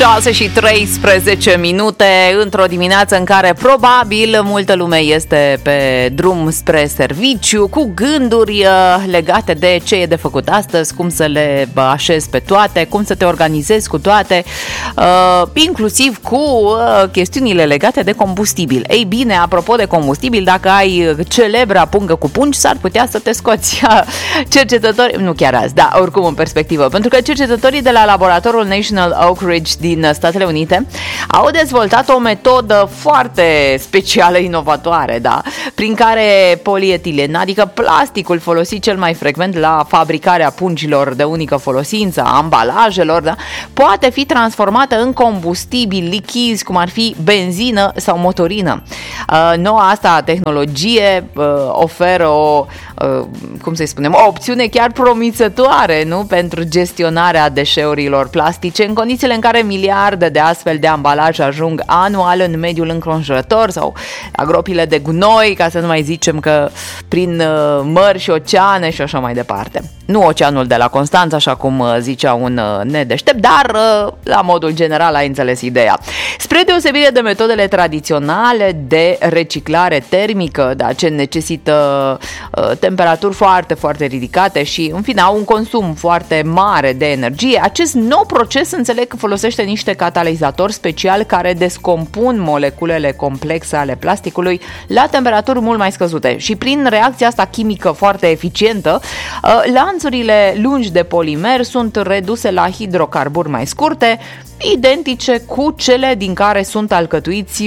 6:13 într-o dimineață în care probabil multă lume este pe drum spre serviciu cu gânduri legate de ce e de făcut astăzi, cum să le așezi pe toate, cum să te organizezi cu toate, inclusiv cu chestiunile legate de combustibil. Ei bine, apropo de combustibil, dacă ai celebra pungă cu pungi, s-ar putea să te scoți. Cercetători, nu chiar azi, da, oricum în perspectivă, pentru că cercetătorii de la laboratorul National Oak Ridge din Statele Unite au dezvoltat o metodă foarte specială, inovatoare, da, prin care polietilen, adică plasticul folosit cel mai frecvent la fabricarea pungilor de unică folosință, a ambalajelor, da, poate fi transformată în combustibil lichizi, cum ar fi benzină sau motorină. Noua asta tehnologie oferă o opțiune chiar promițătoare, nu, pentru gestionarea deșeurilor plastice în condițiile în care miliarde de astfel de ambalaje ajung anual în mediul înconjurător sau la gropile de gunoi, ca să nu mai zicem că prin mări și oceane și așa mai departe. Nu oceanul de la Constanța, așa cum zicea un nedeștept, dar la modul general ai înțeles ideea. Spre deosebire de metodele tradiționale de reciclare termică, da, ce necesită temperaturi foarte, foarte ridicate și, în fine, au un consum foarte mare de energie, acest nou proces, înțeleg că folosește niște catalizatori speciali care descompun moleculele complexe ale plasticului la temperaturi mult mai scăzute și prin reacția asta chimică foarte eficientă, lanțurile lungi de polimer sunt reduse la hidrocarburi mai scurte, identice cu cele din care sunt alcătuiți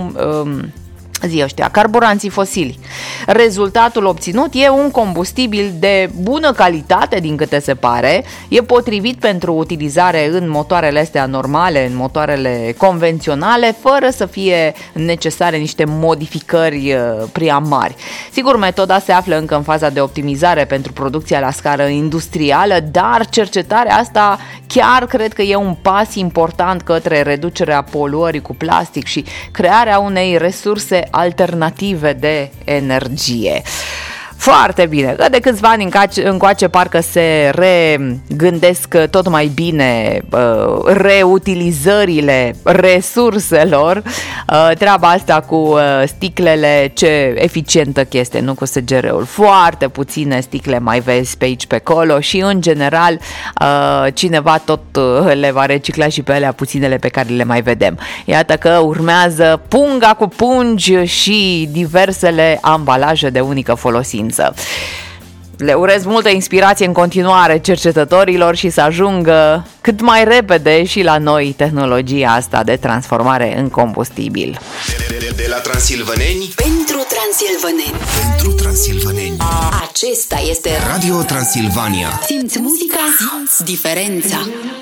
carburanții fosili. Rezultatul obținut e un combustibil de bună calitate, din câte se pare, e potrivit pentru utilizare în motoarele astea normale, în motoarele convenționale, fără să fie necesare niște modificări prea mari. Sigur, metoda se află încă în faza de optimizare pentru producția la scară industrială, dar cercetarea asta chiar cred că e un pas important către reducerea poluării cu plastic și crearea unei resurse alternative de energie. Foarte bine, că de câțiva ani încoace parcă se regândesc tot mai bine reutilizările resurselor. Treaba asta cu sticlele, ce eficientă chestie, nu cu SGR-ul. Foarte puține sticle mai vezi pe aici, pe acolo și în general cineva tot le va recicla și pe alea puținele pe care le mai vedem. Iată că urmează punga cu pungi și diversele ambalaje de unică folosință. Le urez multă inspirație în continuare cercetătorilor și să ajungă cât mai repede și la noi tehnologia asta de transformare în combustibil. De la transilvaneni pentru transilvaneni. Pentru transilvaneni. Acesta este Radio Transilvania. Simți muzica, simți diferența.